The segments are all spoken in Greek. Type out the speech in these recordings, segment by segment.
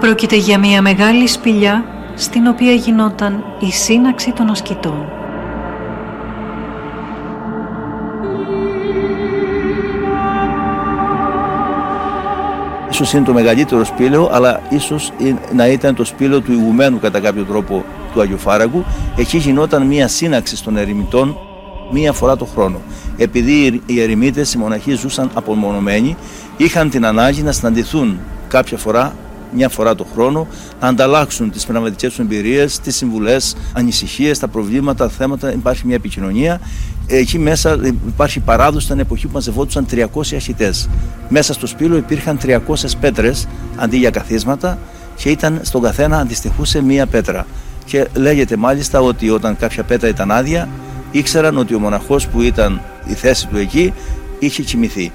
Πρόκειται για μια μεγάλη σπηλιά στην οποία γινόταν η σύναξη των ασκητών. Ίσως είναι το μεγαλύτερο σπήλαιο, αλλά ίσως να ήταν το σπήλαιο του ηγουμένου κατά κάποιο τρόπο του Αγιοφάραγκου. Εκεί γινόταν μια σύναξη των ερημιτών μία φορά το χρόνο. Επειδή οι ερημίτες, οι μοναχοί ζούσαν απομονωμένοι, είχαν την ανάγκη να συναντηθούν κάποια φορά, μια φορά το χρόνο, να ανταλλάξουν τις πνευματικές τους εμπειρίες, τις συμβουλές, ανησυχίες, τα προβλήματα, τα θέματα. Υπάρχει μια επικοινωνία. Εκεί μέσα υπάρχει παράδοση, ήταν εποχή που μαζευόντουσαν 300 ασκητές. Μέσα στο σπήλαιο υπήρχαν 300 πέτρες αντί για καθίσματα και ήταν στον καθένα αντιστοιχούσε μία πέτρα. Και λέγεται μάλιστα ότι όταν κάποια πέτρα ήταν άδεια, ήξεραν ότι ο μοναχός που ήταν η θέση του εκεί είχε κοιμηθεί.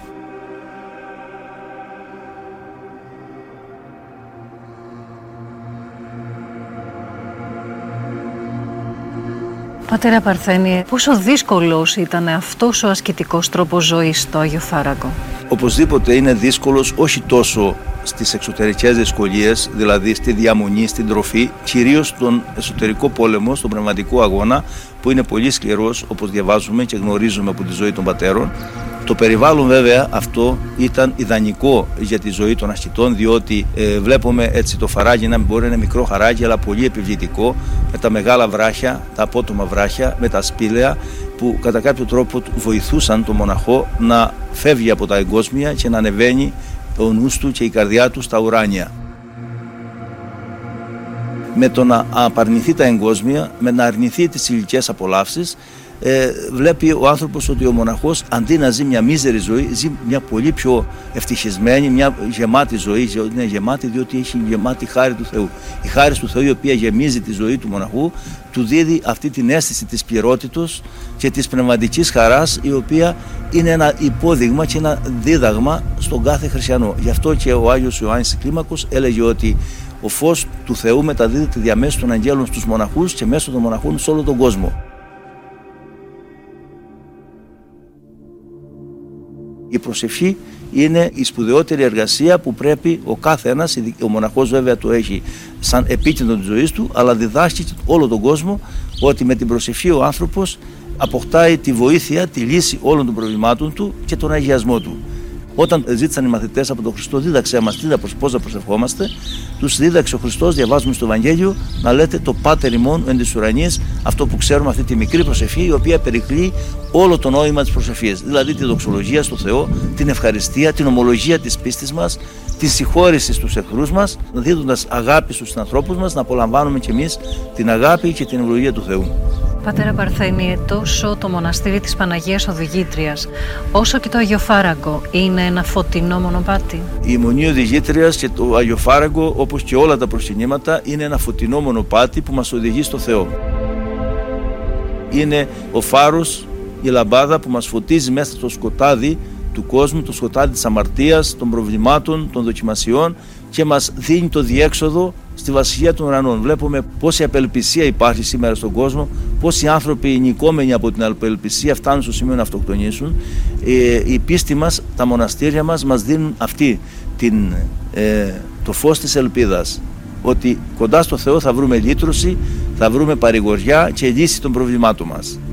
Πατέρα Παρθένιε, πόσο δύσκολος ήταν αυτός ο ασκητικός τρόπος ζωής στο Αγιοφάραγκο? Οπωσδήποτε είναι δύσκολος, όχι τόσο στις εξωτερικές δυσκολίες, δηλαδή στη διαμονή, στην τροφή, κυρίως στον εσωτερικό πόλεμο, στον πνευματικό αγώνα, που είναι πολύ σκληρός, όπως διαβάζουμε και γνωρίζουμε από τη ζωή των πατέρων. Το περιβάλλον βέβαια αυτό ήταν ιδανικό για τη ζωή των ασκητών, διότι βλέπουμε έτσι το φαράγγι να μπορεί να είναι μικρό χαράκι, αλλά πολύ επιβλητικό, με τα μεγάλα βράχια, τα απότομα βράχια, με τα σπήλαια, που κατά κάποιο τρόπο βοηθούσαν τον μοναχό να φεύγει από τα εγκόσμια και να ανεβαίνει ο νους του και η καρδιά του στα ουράνια. Με το να απαρνηθεί τα εγκόσμια, με να αρνηθεί τις υλικές απολαύσεις, βλέπει ο άνθρωπος ότι ο μοναχός αντί να ζει μια μίζερη ζωή, ζει μια πολύ πιο ευτυχισμένη, μια γεμάτη ζωή. Είναι γεμάτη διότι έχει γεμάτη χάρη του Θεού. Η χάρη του Θεού, η οποία γεμίζει τη ζωή του μοναχού, του δίδει αυτή την αίσθηση της πληρότητος και της πνευματικής χαράς, η οποία είναι ένα υπόδειγμα και ένα δίδαγμα στον κάθε χριστιανό. Γι' αυτό και ο Άγιος Ιωάννης Κλίμακος έλεγε ότι ο φως του Θεού μεταδίδεται διαμέσου των αγγέλων στους μοναχούς και μέσω των μοναχών σε όλο τον κόσμο. Η προσευχή είναι η σπουδαιότερη εργασία που πρέπει ο κάθε ένας, ο μοναχός βέβαια το έχει σαν επίκεντρο της ζωής του, αλλά διδάσκει όλο τον κόσμο ότι με την προσευχή ο άνθρωπος αποκτάει τη βοήθεια, τη λύση όλων των προβλημάτων του και τον αγιασμό του. Όταν ζήτησαν οι μαθητές από τον Χριστό, δίδαξε μας πώς να προσευχόμαστε, τους δίδαξε ο Χριστός, διαβάζουμε στο Ευαγγέλιο, να λέτε το Πάτερ ημών εν της ουρανής, αυτό που ξέρουμε, αυτή τη μικρή προσευχή, η οποία περικλεί όλο το νόημα της προσευχής. Δηλαδή τη δοξολογία στο Θεό, την ευχαριστία, την ομολογία της πίστης μας, τη συγχώρηση στους εχθρούς μας, δίδοντας αγάπη στους ανθρώπους μας, να απολαμβάνουμε κι εμείς την αγάπη και την ευλογία του Θεού. Πατέρα Παρθένιε, τόσο το μοναστήρι της Παναγίας Οδηγήτριας, όσο και το Αγιοφάραγκο είναι ένα φωτεινό μονοπάτι? Η Μονή Οδηγήτριας και το Αγιοφάραγκο, όπως και όλα τα προσκυνήματα, είναι ένα φωτεινό μονοπάτι που μας οδηγεί στο Θεό. Είναι ο φάρος, η λαμπάδα που μας φωτίζει μέσα στο σκοτάδι του κόσμου, το σκοτάδι της αμαρτίας, των προβλημάτων, των δοκιμασιών, και μας δίνει το διέξοδο στη βασιλεία των ουρανών. Βλέπουμε πόση απελπισία υπάρχει σήμερα στον κόσμο, πόσοι άνθρωποι νικόμενοι από την απελπισία φτάνουν στο σημείο να αυτοκτονήσουν. Η πίστη μας, τα μοναστήρια μας δίνουν το φως της ελπίδας, ότι κοντά στο Θεό θα βρούμε λύτρωση, θα βρούμε παρηγοριά και λύση των προβλημάτων μας.